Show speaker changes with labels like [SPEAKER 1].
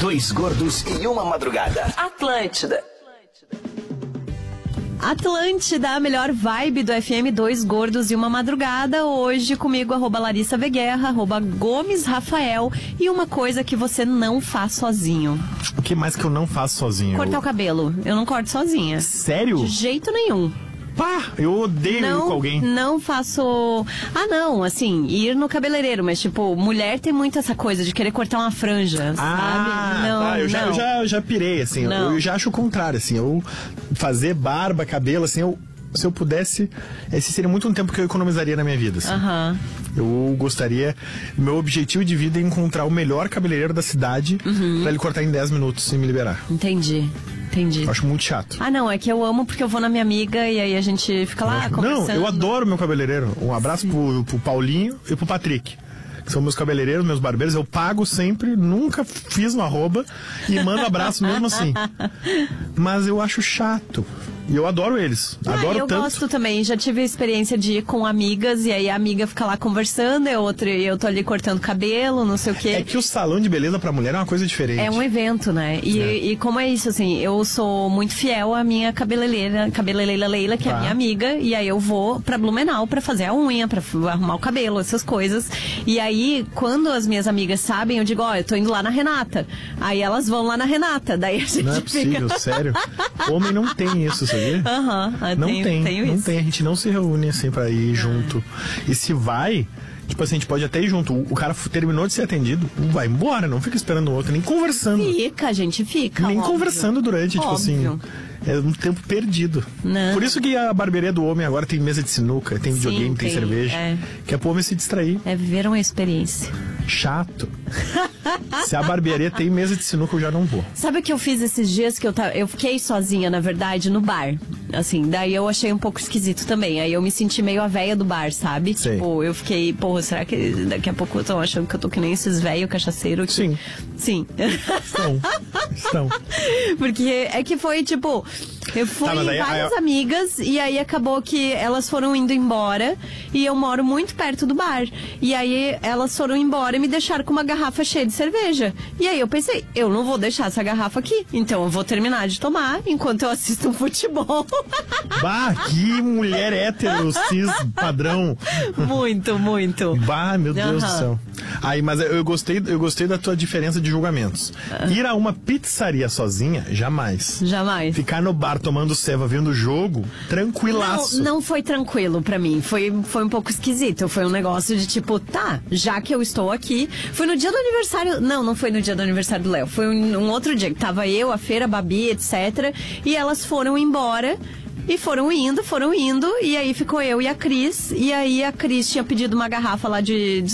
[SPEAKER 1] Dois gordos e uma madrugada.
[SPEAKER 2] Atlântida, a melhor vibe do FM, dois gordos e uma madrugada. Hoje comigo, @Larissa Veguerra, @Gomes Rafael. E uma coisa que você não faz sozinho.
[SPEAKER 3] O que mais que eu não faço sozinho?
[SPEAKER 2] Cortar o cabelo. Eu não corto sozinha.
[SPEAKER 3] Sério?
[SPEAKER 2] De jeito nenhum.
[SPEAKER 3] Pá, eu odeio ir com alguém.
[SPEAKER 2] Não faço... não, assim, ir no cabeleireiro. Mas, tipo, mulher tem muito essa coisa de querer cortar uma franja, sabe? Não,
[SPEAKER 3] eu já pirei, assim. Eu já acho o contrário, assim. Eu fazer barba, cabelo, assim, se eu pudesse, esse seria muito um tempo que eu economizaria na minha vida, assim. Eu gostaria... Meu objetivo de vida é encontrar o melhor cabeleireiro da cidade pra ele cortar em 10 minutos e me liberar.
[SPEAKER 2] Entendi.
[SPEAKER 3] Eu acho muito chato.
[SPEAKER 2] Não, é que eu amo porque eu vou na minha amiga e aí a gente fica lá conversando.
[SPEAKER 3] Não, eu adoro meu cabeleireiro. Um abraço pro Paulinho e pro Patrick, que são meus cabeleireiros, meus barbeiros. Eu pago sempre, nunca fiz no arroba e mando abraço mesmo assim. Mas eu acho chato. E eu adoro eles. Adoro
[SPEAKER 2] eu
[SPEAKER 3] tanto.
[SPEAKER 2] gosto também. Já tive a experiência de ir com amigas e aí a amiga fica lá conversando e eu tô ali cortando cabelo, não sei o quê.
[SPEAKER 3] É que o salão de beleza pra mulher é uma coisa diferente.
[SPEAKER 2] É um evento, né? E como é isso, assim, eu sou muito fiel à minha cabeleireira Leila, que é a minha amiga, e aí eu vou pra Blumenau pra fazer a unha, pra arrumar o cabelo, essas coisas. E aí, quando as minhas amigas sabem, eu digo, eu tô indo lá na Renata. Aí elas vão lá na Renata. Daí a gente
[SPEAKER 3] Não é possível, sério. Homem não tem isso, sabia? Não tem, a gente não se reúne assim pra ir junto. E se vai, tipo assim, a gente pode até ir junto. O cara terminou de ser atendido, vai embora, não fica esperando o outro, nem conversando.
[SPEAKER 2] A gente fica.
[SPEAKER 3] Nem
[SPEAKER 2] óbvio.
[SPEAKER 3] Conversando durante, tipo
[SPEAKER 2] Óbvio.
[SPEAKER 3] assim. É um tempo perdido.
[SPEAKER 2] Não.
[SPEAKER 3] Por isso que a barbearia do homem agora tem mesa de sinuca, tem videogame, tem cerveja. Que é pro homem se distrair.
[SPEAKER 2] É viver uma experiência.
[SPEAKER 3] Chato. Se a barbearia tem mesa de sinuca, eu já não vou.
[SPEAKER 2] Sabe o que eu fiz esses dias que eu fiquei sozinha, na verdade, no bar? Assim, daí eu achei um pouco esquisito também. Aí eu me senti meio a véia do bar, sabe?
[SPEAKER 3] Sei.
[SPEAKER 2] Tipo, eu fiquei, porra, será que daqui a pouco estão achando que eu tô que nem esses velhos cachaceiros?
[SPEAKER 3] Sim. Estão.
[SPEAKER 2] Porque é que foi, tipo, eu fui várias amigas e aí acabou que elas foram indo embora e eu moro muito perto do bar. E aí elas foram embora e me deixaram com uma garrafa cheia de cerveja. E aí eu pensei, eu não vou deixar essa garrafa aqui, então eu vou terminar de tomar enquanto eu assisto um futebol.
[SPEAKER 3] Bah, que mulher hétero, cis, padrão.
[SPEAKER 2] Muito.
[SPEAKER 3] Bah, meu Deus do céu. Aí, mas eu gostei da tua diferença de julgamentos. Ir a uma pizzaria sozinha, jamais. Ficar no bar tomando ceva, vendo o jogo, tranquilaço.
[SPEAKER 2] Não foi tranquilo pra mim. Foi um pouco esquisito. Foi um negócio de tipo, já que eu estou aqui. Foi no dia do aniversário. Não foi no dia do aniversário do Léo. Foi um outro dia que tava eu, a Feira, a Babi, etc. E elas foram embora. E foram indo, e aí ficou eu e a Cris. E aí a Cris tinha pedido uma garrafa lá de